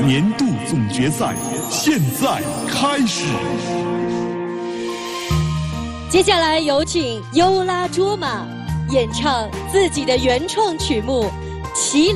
年度总决赛现在开始。 接下来有请优拉卓玛演唱自己的原创曲目《麒麟》。